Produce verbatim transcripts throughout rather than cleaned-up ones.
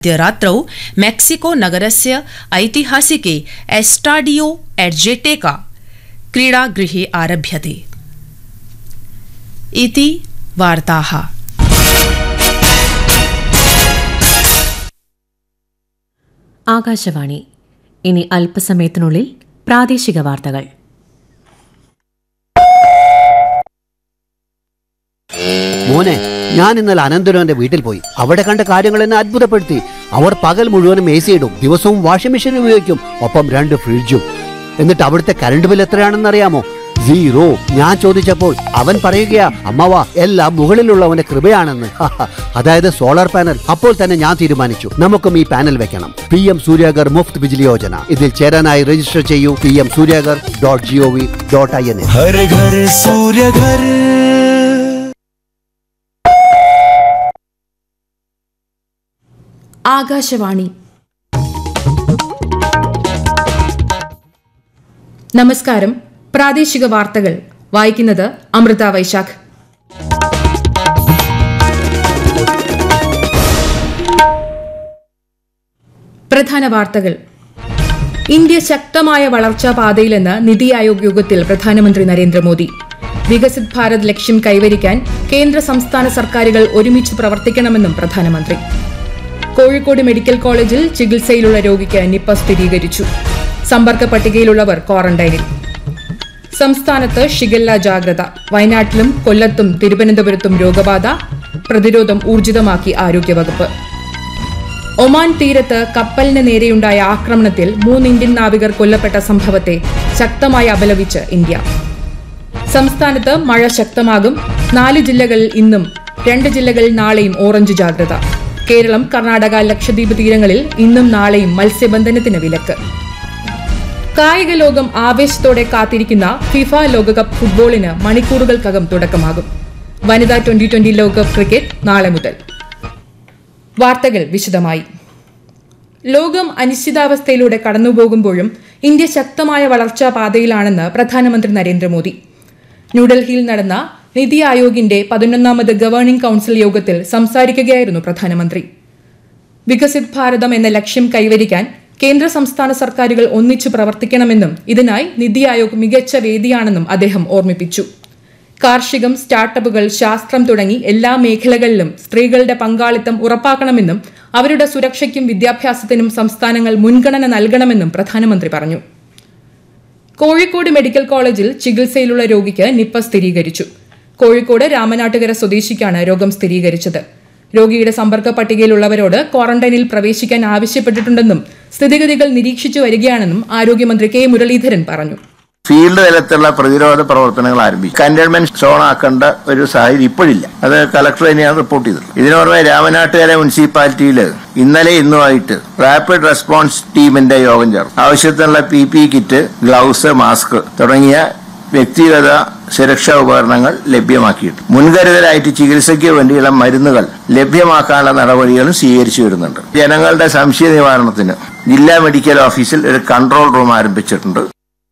रात्रौ मेक्सिको नगरस्य ऐतिहासिके एस्टाडियो एड्जेटेका क्रीडागृहे आरभ्यते। इति वार्ताः। ആകാശവാണി. ഇനി അല്പസമയത്തിനുള്ളിൽ പ്രാദേശിക വാർത്തകൾ. മോനെ, ഞാൻ ഇന്നലെ അനന്തരവന്റെ വീട്ടിൽ പോയി. അവിടെ കണ്ട കാര്യങ്ങൾ എന്നെ അത്ഭുതപ്പെടുത്തി. അവർ പകൽ മുഴുവനും എ സി ഇടും, ദിവസവും വാഷിംഗ് മെഷീൻ ഉപയോഗിക്കും, ഒപ്പം രണ്ട് ഫ്രിഡ്ജും. എന്നിട്ട് അവിടുത്തെ കറണ്ട് ബിൽ എത്രയാണെന്ന് അറിയാമോ? സീറോ. ഞാൻ ചോദിച്ചപ്പോൾ അവൻ പറയുകയാ, അമ്മവാ എല്ലാം മുകളിലുള്ളവന്റെ കൃപയാണെന്ന്. അതായത് സോളാർ പാനൽ. അപ്പോൾ തന്നെ ഞാൻ തീരുമാനിച്ചു, നമുക്കും ഈ പാനൽ വെക്കണം. P M Suryaghar Muft Bijli Yojana. ഇതിൽ ചേരാനായി രജിസ്റ്റർ ചെയ്യൂ P M Suryaghar dot G O V dot I N. Akashvani. നമസ്കാരം. പ്രാദേശിക വാർത്തകൾ വായിക്കുന്നത് അമൃത വൈശാഖ്. പ്രധാന വാർത്തകൾ. ഇന്ത്യ ശക്തമായ വളർച്ചാ പാതയിലെന്ന് നിതി ആയോഗ് യോഗത്തിൽ പ്രധാനമന്ത്രി നരേന്ദ്രമോദി. വികസിത് ഭാരത് ലക്ഷ്യം കൈവരിക്കാൻ കേന്ദ്ര സംസ്ഥാന സർക്കാരുകൾ ഒരുമിച്ച് പ്രവർത്തിക്കണമെന്നും പ്രധാനമന്ത്രി. കോഴിക്കോട് മെഡിക്കൽ കോളേജിൽ ചികിത്സയിലുള്ള രോഗിക്ക് നിപ്പ സ്ഥിരീകരിച്ചു. സമ്പർക്ക പട്ടികയിലുള്ളവർ ക്വാറന്റൈനിൽ. സംസ്ഥാനത്ത് ഷിഗല്ല ജാഗ്രത. വയനാട്ടിലും കൊല്ലത്തും തിരുവനന്തപുരത്തും രോഗബാധ. പ്രതിരോധം ഊർജിതമാക്കി ആരോഗ്യവകുപ്പ്. ഒമാൻ തീരത്ത് കപ്പലിന് നേരെയുണ്ടായ ആക്രമണത്തിൽ മൂന്ന് ഇന്ത്യൻ നാവികർ കൊല്ലപ്പെട്ട സംഭവത്തെ ശക്തമായി അപലപിച്ച് ഇന്ത്യ. സംസ്ഥാനത്ത് മഴ ശക്തമാകും. നാല് ജില്ലകളിൽ ഇന്നും, രണ്ട് ജില്ലകളിൽ നാളെയും ഓറഞ്ച് ജാഗ്രത. കേരളം, കർണാടക, ലക്ഷദ്വീപ് തീരങ്ങളിൽ ഇന്നും നാളെയും മത്സ്യബന്ധനത്തിന് വിലക്ക്. കായിക ലോകം ആവേശത്തോടെ കാത്തിരിക്കുന്ന ഫിഫ ലോകകപ്പ് ഫുട്ബോളിന് മണിക്കൂറുകൾക്കകം തുടക്കമാകും. വനിതാ ട്വന്റി ട്വന്റി ലോകകപ്പ് ക്രിക്കറ്റ് നാളെ മുതൽ. വാർത്തകൾ വിശദമായി. ലോകം അനിശ്ചിതാവസ്ഥയിലൂടെ കടന്നുപോകുമ്പോഴും ഇന്ത്യ ശക്തമായ വളർച്ചാ പാതയിലാണെന്ന് പ്രധാനമന്ത്രി നരേന്ദ്രമോദി. ന്യൂഡൽഹിയിൽ നടന്ന നിതി ആയോഗിന്റെ പതിനൊന്നാമത് ഗവേണിംഗ് കൌൺസിൽ യോഗത്തിൽ സംസാരിക്കുകയായിരുന്നു പ്രധാനമന്ത്രി. വികസിത് ഭാരതം എന്ന ലക്ഷ്യം കൈവരിക്കാൻ കേന്ദ്ര സംസ്ഥാന സർക്കാരുകൾ ഒന്നിച്ചു പ്രവർത്തിക്കണമെന്നും ഇതിനായി നിതി ആയോഗ് മികച്ച വേദിയാണെന്നും അദ്ദേഹം ഓർമ്മിപ്പിച്ചു. കാർഷികം, സ്റ്റാർട്ടപ്പുകൾ, ശാസ്ത്രം തുടങ്ങി എല്ലാ മേഖലകളിലും സ്ത്രീകളുടെ പങ്കാളിത്തം ഉറപ്പാക്കണമെന്നും അവരുടെ സുരക്ഷയ്ക്കും വിദ്യാഭ്യാസത്തിനും സംസ്ഥാനങ്ങൾ മുൻഗണന നൽകണമെന്നും പ്രധാനമന്ത്രി പറഞ്ഞു. കോഴിക്കോട് മെഡിക്കൽ കോളേജിൽ ചികിത്സയിലുള്ള രോഗിക്ക് നിപ്പ സ്ഥിരീകരിച്ചു. കോഴിക്കോട് രാമനാട്ടുകര സ്വദേശിക്കാണ് രോഗം സ്ഥിരീകരിച്ചത്. രോഗിയുടെ സമ്പർക്ക പട്ടികയിലുള്ളവരോട് ക്വാറന്റൈനിൽ പ്രവേശിക്കാൻ ആവശ്യപ്പെട്ടിട്ടുണ്ടെന്നും സ്ഥിതിഗതികൾ നിരീക്ഷിച്ചു വരികയാണെന്നും ആരോഗ്യമന്ത്രി കെ മുരളീധരൻ പറഞ്ഞു. ഫീൽഡ് തലത്തിലുള്ള പ്രതിരോധ പ്രവർത്തനങ്ങൾ ആരംഭിച്ചു. കണ്ടെയ്ൻമെന്റ് സോൺ ആക്കേണ്ട ഒരു സാഹചര്യം ഇപ്പോഴില്ല. അത് കളക്ടർ തന്നെയാണ് റിപ്പോർട്ട് ചെയ്തത്. ഇതിനു പുറമെ രാമനാട്ടുകര മുനിസിപ്പാലിറ്റിയിൽ ഇന്നലെ ഇന്നുമായിട്ട് റാപ്പിഡ് റെസ്പോൺസ് ടീമിന്റെ യോഗം ചേർന്നു. ആവശ്യത്തിനുള്ള P P kit, gloves, mask തുടങ്ങിയ വ്യക്തിഗത സുരക്ഷാ ഉപകരണങ്ങൾ ലഭ്യമാക്കിയിട്ട് മുൻകരുതലായിട്ട് ചികിത്സയ്ക്ക് വേണ്ടിയുള്ള മരുന്നുകൾ ലഭ്യമാക്കാനുള്ള നടപടികളും സ്വീകരിച്ചു വരുന്നുണ്ട്. ജനങ്ങളുടെ സംശയ നിവാരണത്തിന് ജില്ലാ മെഡിക്കൽ ഓഫീസിൽ ഒരു കൺട്രോൾ റൂം ആരംഭിച്ചിട്ടുണ്ട്.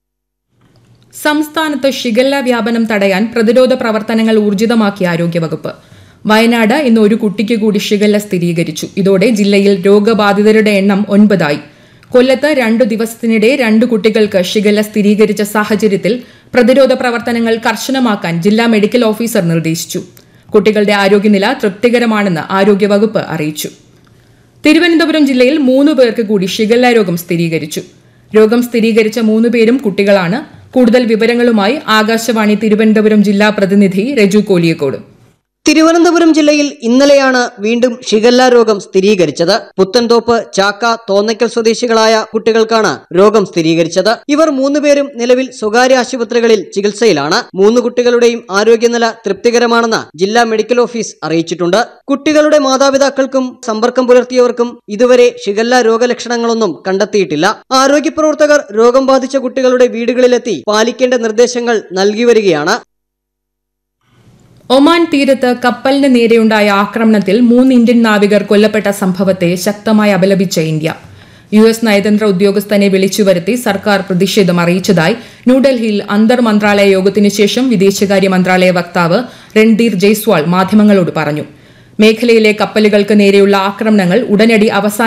സംസ്ഥാനത്ത് ഷിഗല്ല വ്യാപനം തടയാൻ പ്രതിരോധ പ്രവർത്തനങ്ങൾ ഊർജിതമാക്കി ആരോഗ്യവകുപ്പ്. വയനാട് ഇന്ന് ഒരു കുട്ടിക്ക് കൂടി ഷിഗല്ല സ്ഥിരീകരിച്ചു. ഇതോടെ ജില്ലയിൽ രോഗബാധിതരുടെ എണ്ണം ഒൻപതായി. കൊല്ലത്ത് രണ്ടു ദിവസത്തിനിടെ രണ്ടു കുട്ടികൾക്ക് ഷിഗല്ല സ്ഥിരീകരിച്ച സാഹചര്യത്തിൽ പ്രതിരോധ പ്രവർത്തനങ്ങൾ കർശനമാക്കാൻ ജില്ലാ മെഡിക്കൽ ഓഫീസർ നിർദ്ദേശിച്ചു. കുട്ടികളുടെ ആരോഗ്യനില തൃപ്തികരമാണെന്ന് ആരോഗ്യവകുപ്പ് അറിയിച്ചു. തിരുവനന്തപുരം ജില്ലയിൽ മൂന്നു പേർക്ക് കൂടി ഷിഗല്ല രോഗം സ്ഥിരീകരിച്ചു. രോഗം സ്ഥിരീകരിച്ച മൂന്നു പേരും കുട്ടികളാണ്. കൂടുതൽ വിവരങ്ങളുമായി ആകാശവാണി തിരുവനന്തപുരം ജില്ലാ പ്രതിനിധി രജു കോലിയക്കോട്. തിരുവനന്തപുരം ജില്ലയിൽ ഇന്നലെയാണ് വീണ്ടും ഷിഗല്ല രോഗം സ്ഥിരീകരിച്ചത്. പുത്തൻതോപ്പ്, ചാക്ക, തോന്നയ്ക്കൽ സ്വദേശികളായ കുട്ടികൾക്കാണ് രോഗം സ്ഥിരീകരിച്ചത്. ഇവർ മൂന്നുപേരും നിലവിൽ സ്വകാര്യ ആശുപത്രികളിൽ ചികിത്സയിലാണ്. മൂന്ന് കുട്ടികളുടെയും ആരോഗ്യനില തൃപ്തികരമാണെന്ന് ജില്ലാ മെഡിക്കൽ ഓഫീസ് അറിയിച്ചിട്ടുണ്ട്. കുട്ടികളുടെ മാതാപിതാക്കൾക്കും സമ്പർക്കം പുലർത്തിയവർക്കും ഇതുവരെ ഷിഗല്ല രോഗലക്ഷണങ്ങളൊന്നും കണ്ടെത്തിയിട്ടില്ല. ആരോഗ്യ പ്രവർത്തകർ രോഗം ബാധിച്ച കുട്ടികളുടെ വീടുകളിലെത്തി പാലിക്കേണ്ട നിർദ്ദേശങ്ങൾ നൽകി വരികയാണ്. ഒമാൻ തീരത്ത് കപ്പലിന് നേരെയുണ്ടായ ആക്രമണത്തിൽ മൂന്ന് ഇന്ത്യൻ നാവികർ കൊല്ലപ്പെട്ട സംഭവത്തെ ശക്തമായി അപലപിച്ച ഇന്ത്യ. യു എസ് നയതന്ത്ര ഉദ്യോഗസ്ഥനെ വിളിച്ചുവരുത്തി സർക്കാർ പ്രതിഷേധം അറിയിച്ചതായി ന്യൂഡൽഹിയിൽ അന്തർ മന്ത്രാലയ യോഗത്തിനു ശേഷം വിദേശകാര്യ മന്ത്രാലയ വക്താവ് രൺധീർ ജയ്സ്വാൾ മാധ്യമങ്ങളോട് പറഞ്ഞു. മേഖലയിലെ കപ്പലുകൾക്ക് നേരെയുള്ള ആക്രമണങ്ങൾ ഉടനടി അവസാനിപ്പിക്കും